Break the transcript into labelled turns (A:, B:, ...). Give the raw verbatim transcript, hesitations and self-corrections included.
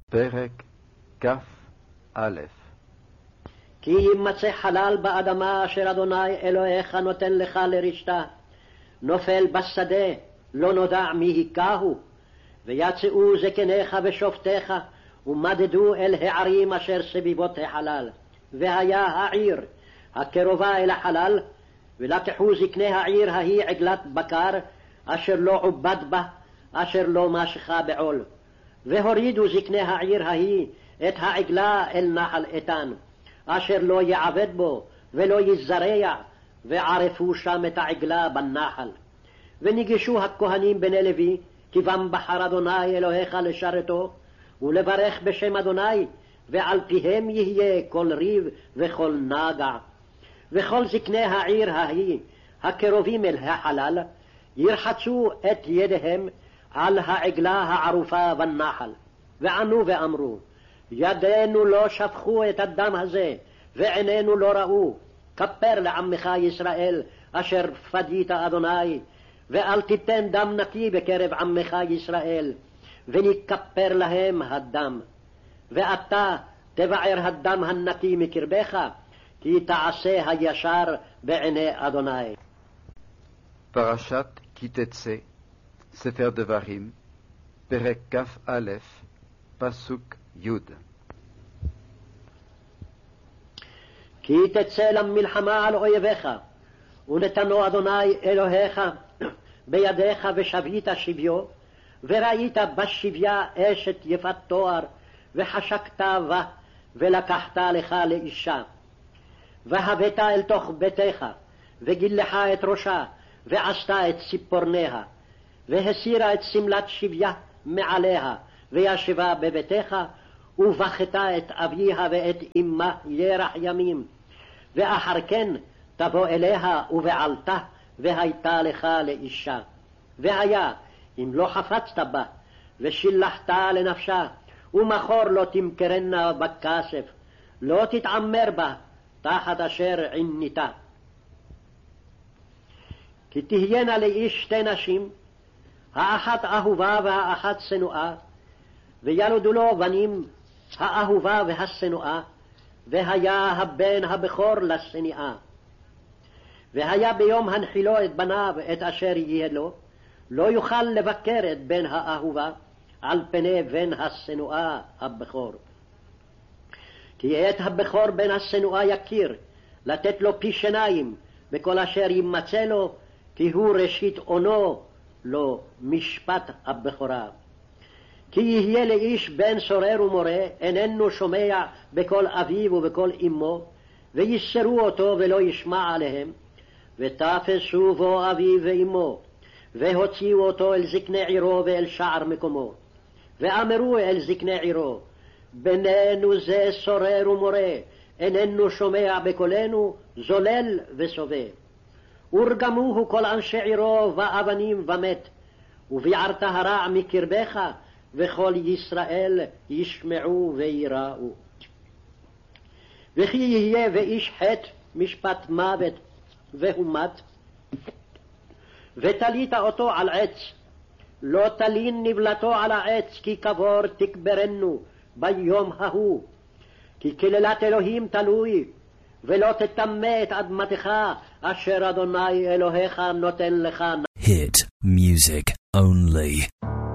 A: פרק כ"א.
B: כי יימצא חלל באדמה אשר אדוני אלוהיך נותן לך לרשתה, נופל בשדה, לא נודע מי היכהו, ויצאו זקניך ושופטיך, ומדדו אל הערים אשר סביבות החלל. והיה העיר הקרובה אל החלל, ולקחו זקני העיר ההיא עגלת בקר, אשר לא עובד בה, אשר לא משכה בעול. והורידו זקני העיר ההיא את העגלה אל נחל איתן, אשר לא יעבד בו ולא יזרע, וערפו שם את העגלה בנחל. וניגשו הכהנים בני לוי, כי בם בחר אדוני אלוהיך לשרתו, ולברך בשם אדוני, ועל פיהם יהיה כל ריב וכל נגע. וכל זקני העיר ההיא, הקרובים אל החלל, ירחצו את ידיהם על העגלה הערופה בנחל, וענו ואמרו, ידינו לא שפכו את הדם הזה, ועינינו לא ראו. כפר לעמך ישראל, אשר פדית אדוני, ואל תיתן דם נקי בקרב עמך ישראל, ונכפר להם הדם. ואתה תבער הדם הנקי מקרבך, כי תעשה הישר בעיני אדוני.
A: פרשת כי תצא, ספר דברים, פרק כ"א, פסוק י'.
B: כי תצא למלחמה על אויביך, ונתנו אדוני אלוהיך בידיך, ושבית שביו, וראית בשביה אשת יפת תואר, וחשקת בה, ולקחת לך לאישה. והבאת אל תוך ביתך, וגילך את ראשה, ועשתה את ציפורניה, והסירה את סמלת שביה מעליה, וישבה בביתך, ובכתה את אביה ואת אמה ירח ימים. ואחר כן תבוא אליה ובעלתה, והייתה לך לאישה. והיה אם לא חפצת בה, ושילחת לנפשה, ומחור לא תמכרנה בכסף, לא תתעמר בה תחת אשר עניתה. כי תהיינה לאיש שתי נשים, האחת אהובה והאחת שנואה, וילדו לו בנים, האהובה והשנואה, והיה הבן הבכור לשנאה. והיה ביום הנחילו את בניו את אשר יהיה לו, לא יוכל לבקר את בן האהובה על פני בן השנואה הבכור. כי את הבכור בן השנואה יכיר, לתת לו פי שיניים בכל אשר ימצא לו, כי הוא ראשית עונו לו משפט הבכורה. כי יהיה לאיש בן סורר ומורה, איננו שומע בכל אביו ובכל אמו, ויסרו אותו ולא ישמע עליהם, ותפסו בו אביו ואמו, והוציאו אותו אל זקני עירו ואל שער מקומו, ואמרו אל זקני עירו, בננו זה סורר ומורה, איננו שומע בקולנו, זולל וסובב. ורגמוהו כל אנשי עירו ואבנים ומת, וביערת הרע מקרבך, וכל ישראל ישמעו ויראו. וכי יהיה ואיש חטא משפט מוות והומת, ותלית אותו על עץ, לא תלין נבלתו על העץ, כי קבור תקברנו ביום ההוא. כי כללת אלוהים תלוי, ולא תטמא את אדמתך אשר אדוני אלוהיך נותן לך.
C: Hit music only.